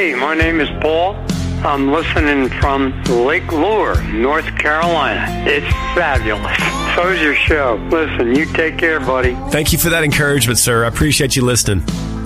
Hey, my name is Paul. I'm listening from Lake Lure, North Carolina. It's fabulous. So's your show. Listen, you take care, buddy. Thank you for that encouragement, sir. I appreciate you listening.